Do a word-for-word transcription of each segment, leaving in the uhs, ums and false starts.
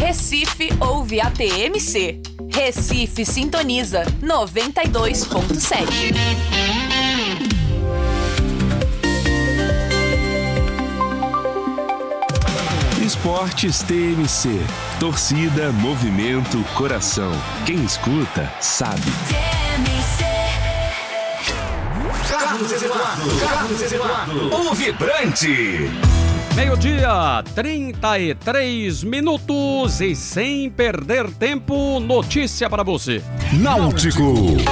Recife ouve a T M C. Recife sintoniza noventa e dois ponto sete. Esportes T M C. Torcida, movimento, coração. Quem escuta, sabe. T M C. Carlos Eduardo. Carlos Eduardo. O vibrante. Meio-dia, trinta e três minutos e sem perder tempo, notícia para você. Náutico.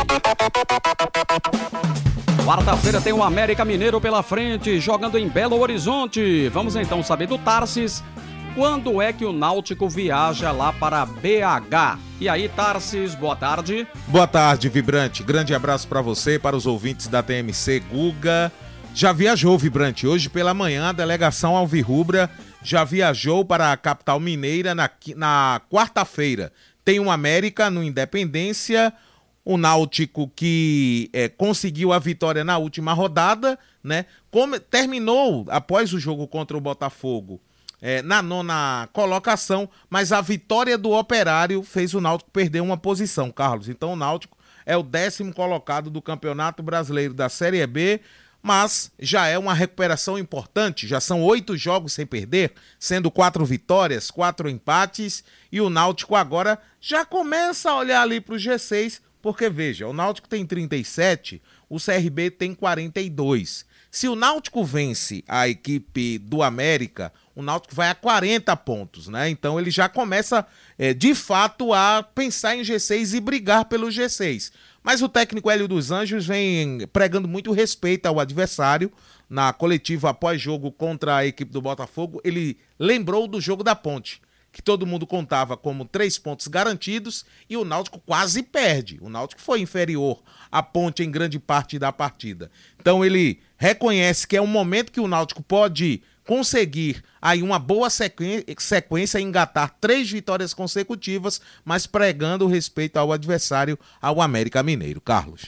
Quarta-feira tem o América Mineiro pela frente, jogando em Belo Horizonte. Vamos então saber do Tarsis, quando é que o Náutico viaja lá para B H? E aí, Tarsis, boa tarde. Boa tarde, Vibrante. Grande abraço para você, para os ouvintes da T M C. Guga já viajou, Vibrante. Hoje pela manhã, a delegação alvirrubra já viajou para a capital mineira na, na quarta-feira. Tem o América no Independência, o Náutico que é, conseguiu a vitória na última rodada, né? Como, terminou após o jogo contra o Botafogo é, na nona colocação, mas a vitória do Operário fez o Náutico perder uma posição, Carlos. Então o Náutico é o décimo colocado do Campeonato Brasileiro da Série B, mas já é uma recuperação importante, já são oito jogos sem perder, sendo quatro vitórias, quatro empates, e o Náutico agora já começa a olhar ali para o G seis, porque veja, o Náutico tem trinta e sete, o C R B tem quarenta e dois. Se o Náutico vence a equipe do América, o Náutico vai a quarenta pontos, né? Então ele já começa, é, de fato, a pensar em G seis e brigar pelo G seis. Mas o técnico Hélio dos Anjos vem pregando muito respeito ao adversário. Na coletiva após jogo contra a equipe do Botafogo, ele lembrou do jogo da Ponte, que todo mundo contava como três pontos garantidos, e o Náutico quase perde. O Náutico foi inferior à Ponte em grande parte da partida. Então ele reconhece que é um momento que o Náutico pode conseguir aí uma boa sequência e engatar três vitórias consecutivas, mas pregando o respeito ao adversário, ao América Mineiro. Carlos.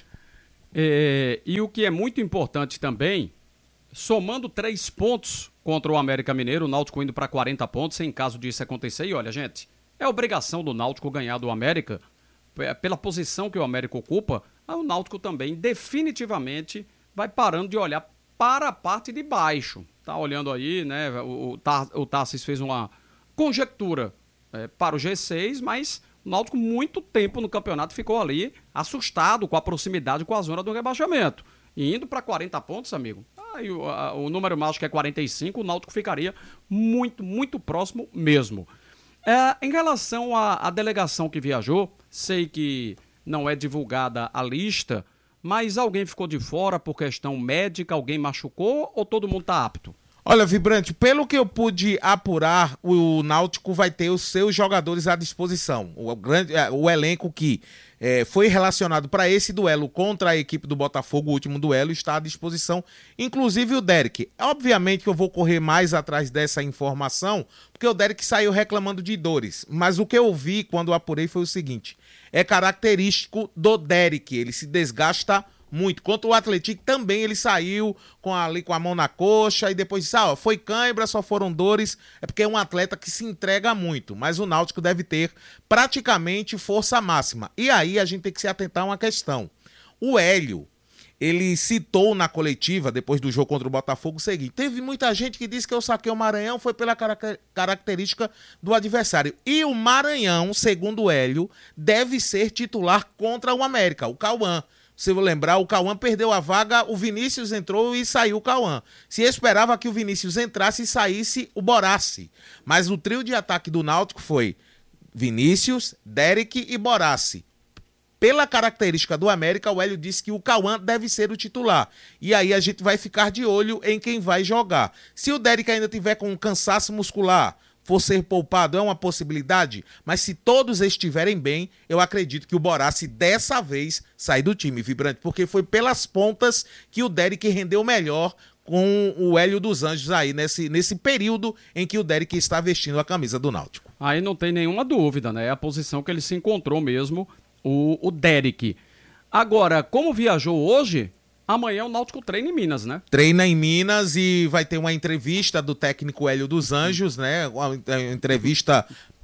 É, e o que é muito importante também, somando três pontos contra o América Mineiro, o Náutico indo para quarenta pontos, em caso disso acontecer. E olha, gente, é obrigação do Náutico ganhar do América, pela posição que o América ocupa, o Náutico também definitivamente vai parando de olhar para a parte de baixo. Tá olhando aí, né, o, o, o Tarsis fez uma conjectura é, para o G seis, mas o Náutico muito tempo no campeonato ficou ali assustado com a proximidade com a zona do rebaixamento. E indo para quarenta pontos, amigo, aí o, a, o número mágico é quarenta e cinco, o Náutico ficaria muito, muito próximo mesmo. É, em relação à, à delegação que viajou, sei que não é divulgada a lista, mas alguém ficou de fora por questão médica, alguém machucou ou todo mundo está apto? Olha, Vibrante, pelo que eu pude apurar, o Náutico vai ter os seus jogadores à disposição. O, grande, o elenco que é, foi relacionado para esse duelo contra a equipe do Botafogo, o último duelo, está à disposição, inclusive o Derek. Obviamente que eu vou correr mais atrás dessa informação, porque o Derek saiu reclamando de dores, mas o que eu vi quando eu apurei foi o seguinte: é característico do Derek, ele se desgasta muito. Quanto o Atlético também, ele saiu com a, ali com a mão na coxa e depois disse, ah, foi cãibra, só foram dores, é porque é um atleta que se entrega muito, mas o Náutico deve ter praticamente força máxima. E aí a gente tem que se atentar a uma questão. O Hélio, ele citou na coletiva, depois do jogo contra o Botafogo, o seguinte: teve muita gente que disse que eu saquei o Maranhão, foi pela carac- característica do adversário. E o Maranhão, segundo o Hélio, deve ser titular contra o América, o Cauã. Se eu lembrar, o Cauã perdeu a vaga, o Vinícius entrou e saiu o Cauã. Se esperava que o Vinícius entrasse e saísse o Borassi. Mas o trio de ataque do Náutico foi Vinícius, Derek e Borassi. Pela característica do América, o Hélio disse que o Cauã deve ser o titular. E aí a gente vai ficar de olho em quem vai jogar. Se o Derek ainda tiver com um cansaço muscular, for ser poupado, é uma possibilidade, mas se todos estiverem bem, eu acredito que o Borassi dessa vez sai do time, Vibrante, porque foi pelas pontas que o Derek rendeu melhor com o Hélio dos Anjos aí, nesse, nesse período em que o Derek está vestindo a camisa do Náutico. Aí não tem nenhuma dúvida, né? É a posição que ele se encontrou mesmo, o, o Derek. Agora, como viajou hoje, amanhã o Náutico treina em Minas, né? Treina em Minas e vai ter uma entrevista do técnico Hélio dos Anjos, né? Uma entrevista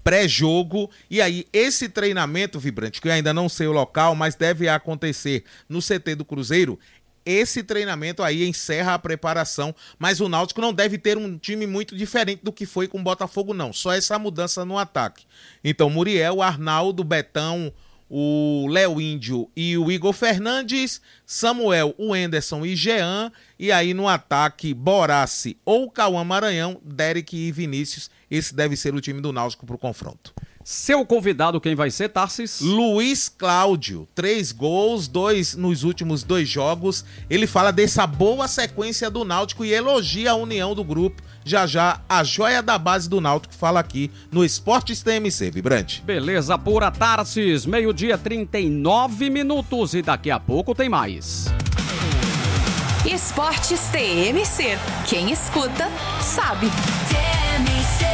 pré-jogo, e aí esse treinamento, Vibrante, que eu ainda não sei o local, mas deve acontecer no C T do Cruzeiro, esse treinamento aí encerra a preparação, mas o Náutico não deve ter um time muito diferente do que foi com o Botafogo, não, só essa mudança no ataque. Então, Muriel, Arnaldo, Betão, o Léo Índio e o Igor Fernandes, Samuel, o Enderson e Jean, e aí no ataque, Borassi ou Cauã Maranhão, Derek e Vinícius. Esse deve ser o time do Náutico para o confronto. Seu convidado, quem vai ser, Tarsis? Luiz Cláudio, três gols, dois nos últimos dois jogos. Ele fala dessa boa sequência do Náutico e elogia a união do grupo. Já já, a joia da base do Náutico fala aqui no Esportes T M C, Vibrante. Beleza pura, Tarsis, meio-dia, trinta e nove minutos, e daqui a pouco tem mais. Esportes T M C. Quem escuta, sabe. T M C.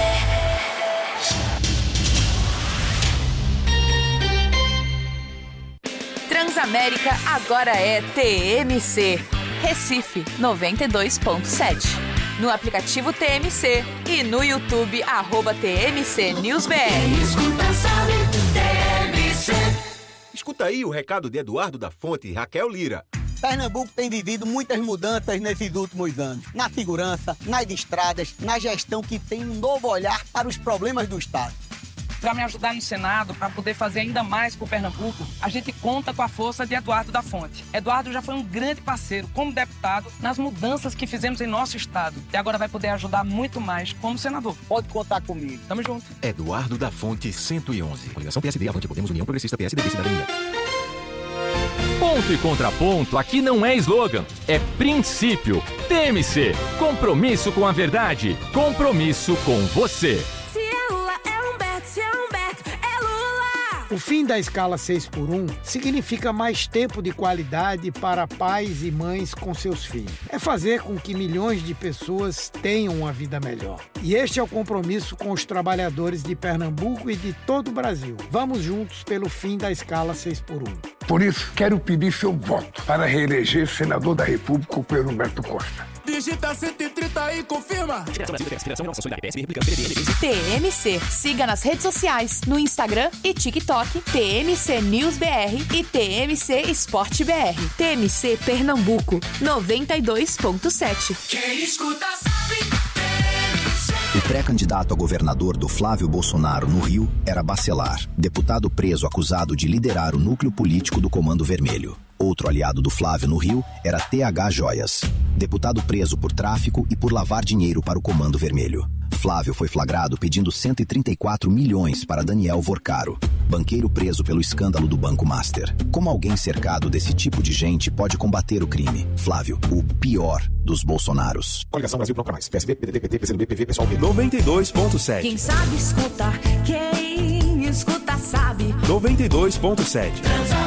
Transamérica agora é T M C. Recife noventa e dois ponto sete. No aplicativo T M C e no YouTube, arroba T M C News B R. Escuta, sabe, T M C. Escuta aí o recado de Eduardo da Fonte e Raquel Lira. Pernambuco tem vivido muitas mudanças nesses últimos anos. Na segurança, nas estradas, na gestão que tem um novo olhar para os problemas do Estado. Para me ajudar no Senado, para poder fazer ainda mais por Pernambuco, a gente conta com a força de Eduardo da Fonte. Eduardo já foi um grande parceiro como deputado nas mudanças que fizemos em nosso estado e agora vai poder ajudar muito mais como senador. Pode contar comigo. Tamo junto. Eduardo da Fonte, cento e onze. Coligação P S D, Avante Podemos, União Progressista, P S D B, Cidadania. Ponto e contraponto aqui não é slogan, é princípio. T M C, compromisso com a verdade, compromisso com você. O fim da escala seis por um significa mais tempo de qualidade para pais e mães com seus filhos. É fazer com que milhões de pessoas tenham uma vida melhor. E este é o compromisso com os trabalhadores de Pernambuco e de todo o Brasil. Vamos juntos pelo fim da escala seis por um. Por isso, quero pedir seu voto para reeleger senador da República, o Pedro Humberto Costa. Digita cento e trinta e confirma. T M C. Siga nas redes sociais, no Instagram e TikTok, T M C News B R e T M C Esporte B R. T M C Pernambuco, noventa e dois ponto sete. Quem escuta sabe. O pré-candidato a governador do Flávio Bolsonaro no Rio era Bacelar, deputado preso acusado de liderar o núcleo político do Comando Vermelho. Outro aliado do Flávio no Rio era T H Joias, deputado preso por tráfico e por lavar dinheiro para o Comando Vermelho. Flávio foi flagrado pedindo cento e trinta e quatro milhões para Daniel Vorcaro, banqueiro preso pelo escândalo do Banco Master. Como alguém cercado desse tipo de gente pode combater o crime? Flávio, o pior dos Bolsonaros. Coligação Brasil Bloco Mais, P S D, P D T, P T, P C do B, P V, Pessoal B. noventa e dois ponto sete. Quem sabe escutar, quem escuta sabe. noventa e dois ponto sete.